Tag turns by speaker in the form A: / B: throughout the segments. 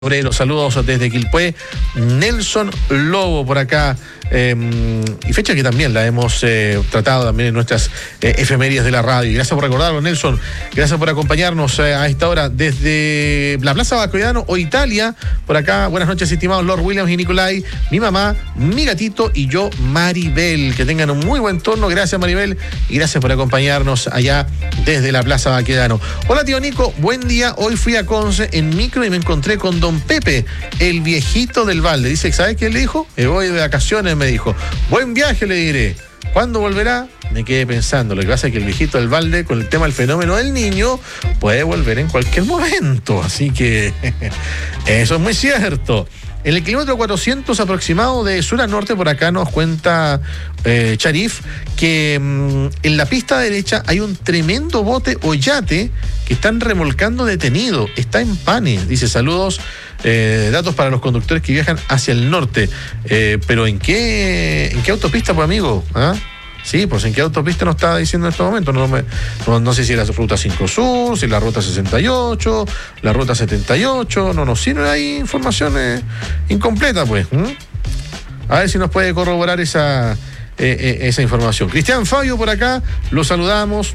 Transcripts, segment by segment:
A: Los saludos desde Quilpué, Nelson Lobo por acá, y fecha que también la hemos tratado también en nuestras efemérides de la radio. Y gracias por recordarlo, Nelson, gracias por acompañarnos a esta hora desde la Plaza Baquedano o Italia. Por acá, buenas noches, estimados Lord Williams y Nicolai, mi mamá, mi gatito y yo, Maribel. Que tengan un muy buen turno, gracias Maribel, y gracias por acompañarnos allá desde la Plaza Baquedano. Hola tío Nico, buen día, hoy fui a Conce en micro y me encontré con Don Pepe, el viejito del balde. Dice, ¿sabes qué le dijo? Me voy de vacaciones, me dijo. Buen viaje, le diré. ¿Cuándo volverá? Me quedé pensando. Lo que pasa es que el viejito del balde, con el tema del fenómeno del niño, puede volver en cualquier momento. Así que eso es muy cierto. En el kilómetro 400 aproximado de sur a norte, por acá nos cuenta Charif que en la pista derecha hay un tremendo bote o yate que están remolcando detenido. Está en Pane. Dice, saludos, datos para los conductores que viajan hacia el norte. Pero ¿en qué autopista, pues, amigo? ¿Ah? Sí, pues en qué autopista nos está diciendo en este momento. No sé si es la ruta 5 Sur, si es la ruta 68, la ruta 78. No nos sirve ahí información incompleta, pues. A ver si nos puede corroborar esa información. Cristian Fabio por acá, lo saludamos.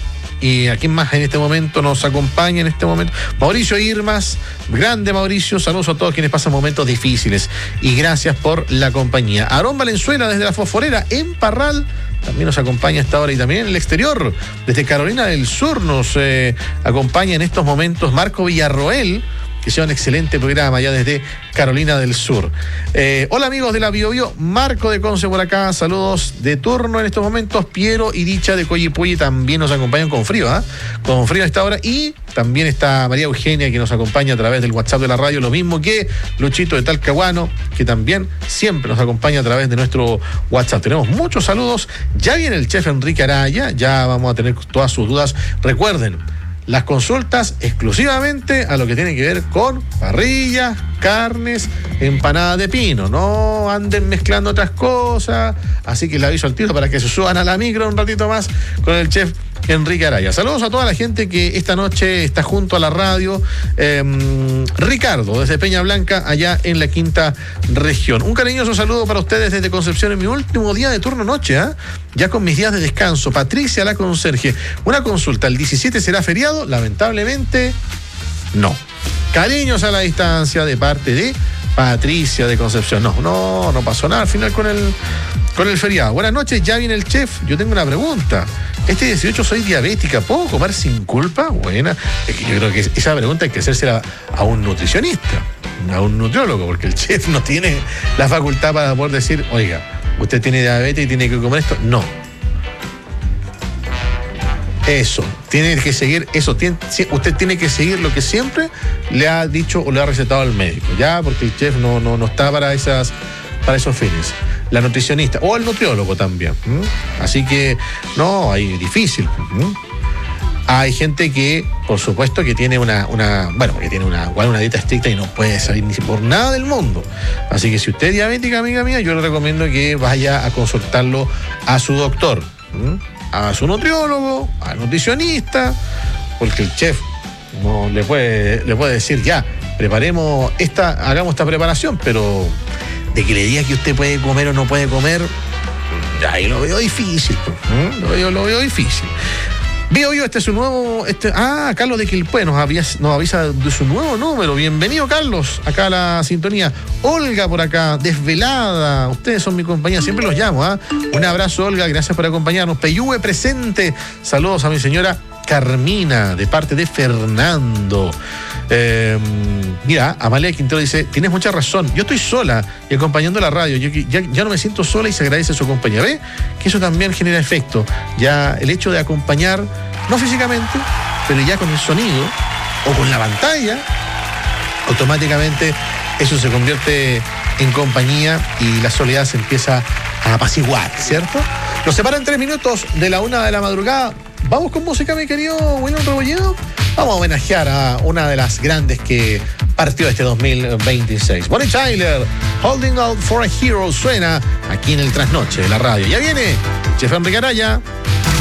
A: Y a quién más en este momento nos acompaña en este momento. Mauricio Irmas, grande Mauricio, saludos a todos quienes pasan momentos difíciles y gracias por la compañía. Aarón Valenzuela desde la Fosforera en Parral también nos acompaña a esta hora, y también en el exterior, desde Carolina del Sur nos acompaña en estos momentos Marco Villarroel. Que sea un excelente programa allá desde Carolina del Sur. Hola amigos de la Biobío, Marco de Conce por acá, saludos de turno en estos momentos. Piero y Dicha de Coyipulli también nos acompañan con frío, con frío a esta hora. Y también está María Eugenia, que nos acompaña a través del WhatsApp de la radio, lo mismo que Luchito de Talcahuano, que también siempre nos acompaña a través de nuestro WhatsApp. Tenemos muchos saludos. Ya viene el chef Enrique Araya, ya vamos a tener todas sus dudas. Recuerden, las consultas exclusivamente a lo que tiene que ver con parrillas, carnes, empanadas de pino. No anden mezclando otras cosas. Así que le aviso al tiro para que se suban a la micro un ratito más con el chef Enrique Araya. Saludos a toda la gente que esta noche está junto a la radio. Ricardo, desde Peña Blanca, allá en la quinta región. Un cariñoso saludo para ustedes desde Concepción en mi último día de turno noche, ya con mis días de descanso. Patricia, la conserje. Una consulta, ¿el 17 será feriado? Lamentablemente, no. Cariños a la distancia de parte de Patricia de Concepción. No pasó nada al final con el feriado. Buenas noches, ya viene el chef. Yo tengo una pregunta. Este 18 soy diabética, ¿puedo comer sin culpa? Buena. Es que yo creo que esa pregunta hay que hacérsela a un nutricionista, a un nutriólogo, porque el chef no tiene la facultad para poder decir, oiga, usted tiene diabetes y tiene que comer esto. No. Eso, tiene que seguir eso. Usted tiene que seguir lo que siempre le ha dicho o le ha recetado al médico, ya, porque el chef no está para esos fines. La nutricionista o el nutriólogo también. Así que no, hay difícil. Hay gente que, por supuesto, que tiene una dieta estricta y no puede salir ni por nada del mundo. Así que si usted es diabética, amiga mía, yo le recomiendo que vaya a consultarlo a su doctor, a su nutriólogo, al nutricionista, porque el chef no le puede decir, ya, hagamos esta preparación, pero de que le diga que usted puede comer o no puede comer, ahí lo veo difícil. Lo veo difícil. Veo yo, este es su nuevo. Carlos de Quilpué nos avisa de su nuevo número. Bienvenido, Carlos, acá a la sintonía. Olga por acá, desvelada. Ustedes son mi compañía, siempre los llamo. Un abrazo, Olga, gracias por acompañarnos. Peyúe presente. Saludos a mi señora Carmina, de parte de Fernando. Mira, Amalia Quintero dice, tienes mucha razón, yo estoy sola y acompañando la radio, yo ya no me siento sola y se agradece su compañía. ¿Ve? Que eso también genera efecto. Ya el hecho de acompañar, no físicamente, pero ya con el sonido o con la pantalla, automáticamente eso se convierte en compañía y la soledad se empieza a apaciguar, ¿cierto? Nos separan 3 minutos de la 1 de la madrugada. Vamos con música, mi querido William Rebolledo. Vamos a homenajear a una de las grandes que partió este 2026. Bonnie Tyler, Holding Out for a Hero, suena aquí en el Trasnoche de la radio. Ya viene Chef Enrique Araya.